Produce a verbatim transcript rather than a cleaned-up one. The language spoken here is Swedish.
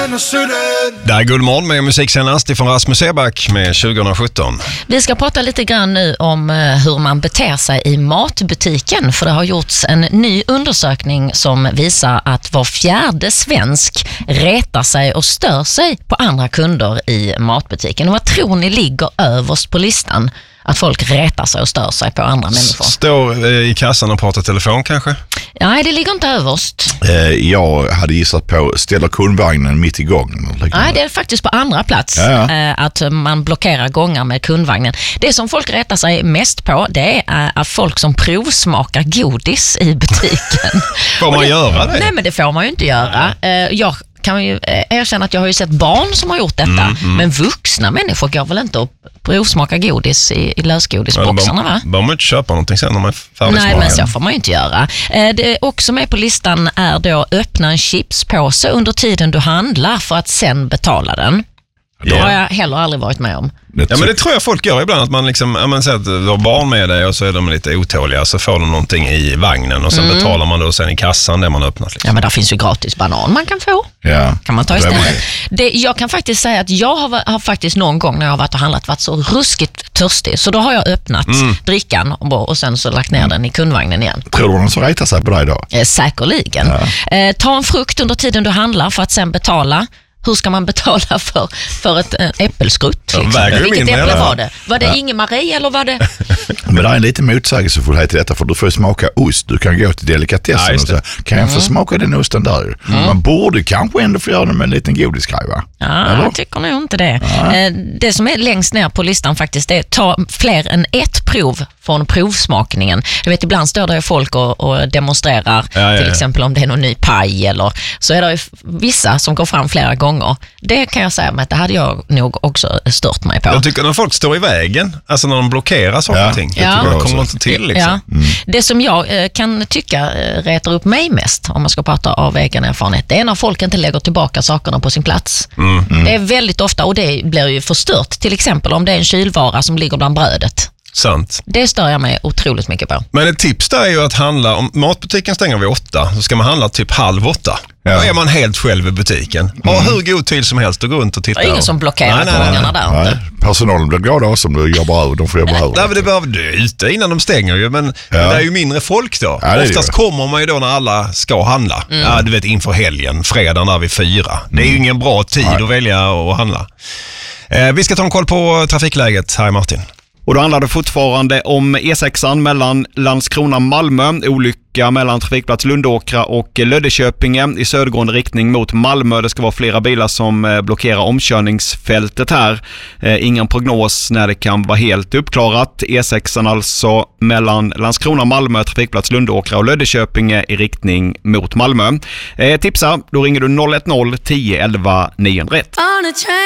Det är god morgon med musiksenast ifrån Rasmus Seback med tjugohundrasjutton. Vi ska prata lite grann nu om hur man beter sig i matbutiken, för det har gjorts en ny undersökning som visar att var fjärde svensk retar sig och stör sig på andra kunder i matbutiken. Och vad tror ni ligger överst på listan? Att folk retar sig och stör sig på andra människor. Står i kassan och pratar telefon kanske? Nej, det ligger inte överst. Jag hade gissat på ställer kundvagnen mitt i gången. Nej, det är faktiskt på andra plats. Ja, ja. Att man blockerar gångar med kundvagnen. Det som folk retar sig mest på, det är att folk som provsmakar godis i butiken. Får man det, göra det? Nej, men det får man ju inte göra. Jag kan ju erkänna att jag har ju sett barn som har gjort detta. Mm, mm. Men vuxna människor går väl inte att provsmaka godis i, i lösgodisboxarna, va? Bör man inte köpa någonting sen när man är färdig? Nej, men så får man ju inte göra. Det också med på listan är då öppna en chipspåse under tiden du handlar för att sen betala den. Det yeah. har jag heller aldrig varit med om. Ja, men det tror jag folk gör ibland, att man liksom, ja, man säger att du har barn med dig och så är de lite otåliga, så får de någonting i vagnen och sen mm. betalar man då sen i kassan det man har öppnat. Liksom. Ja, men där finns ju gratis banan man kan få. Ja. Kan man ta istället. Det, jag kan faktiskt säga att jag har, har faktiskt någon gång när jag har varit och handlat varit så ruskigt törstig, så då har jag öppnat mm. drickan och, och sen så lagt ner mm. den i kundvagnen igen. Tror du någon som retar sig på dig då? Eh, säkerligen. Ja. Eh, ta en frukt under tiden du handlar för att sen betala. Hur ska man betala för, för ett äh, äppelskrutt? Vilket äpple var det? Var det ja. Inge-Marie eller var det? Men det är en liten motsägelsefullhet i detta, för du får smaka ost. Du kan gå till delikatessen ja, och säga, kan jag få mm. smaka den osten där? Mm. Man borde kanske ändå få göra det med en liten godisgrej, va? Ja, eller? Jag tycker nog inte det. Ja. Eh, det som är längst ner på listan faktiskt är ta fler än ett prov från provsmakningen. Jag vet, ibland står det folk och, och demonstrerar, ja, ja, ja. till exempel om det är någon ny paj eller så är det ju vissa som går fram flera gånger. Det kan jag säga, men det hade jag nog också stört mig på. Jag tycker när folk står i vägen, alltså när de blockerar saker och ja, ting, ja. det kommer inte till liksom. Ja. Mm. Det som jag eh, kan tycka eh, retar upp mig mest, om man ska prata av egen erfarenhet, det är när folk inte lägger tillbaka sakerna på sin plats. Mm. Mm. Det är väldigt ofta, och det blir ju förstört, till exempel om det är en kylvara som ligger bland brödet. Sant. Det stör jag mig otroligt mycket på. Men ett tips där är ju att handla, om matbutiken stänger vid åtta, så ska man handla typ halv åtta. Ja. Då är man helt själv i butiken. Mm. Och hur god tid som helst att gå runt och titta. Det är ingen som blockerar gångarna där. Nej. Inte. Personalen blir glada som du jobbar över. De får jobba över. Nej, men det behöver du ute innan de stänger ju. Men ja. det är ju mindre folk då. Ja, oftast kommer man ju då när alla ska handla. Mm. Ja, du vet, inför helgen, fredagen där vid fyra. Mm. Det är ju ingen bra tid Nej. att välja att handla. Eh, vi ska ta en koll på trafikläget här, Martin. Och då handlar det fortfarande om E sexan mellan Landskrona-Malmö, olycka mellan trafikplats Lundåkra och Löddeköpinge i södergående riktning mot Malmö. Det ska vara flera bilar som blockerar omkörningsfältet här. Ingen prognos när det kan vara helt uppklarat. E sexan alltså mellan Landskrona-Malmö, trafikplats Lundåkra och Löddeköpinge i riktning mot Malmö. Eh, tipsa, då ringer du noll ett noll tio elva niohundraett.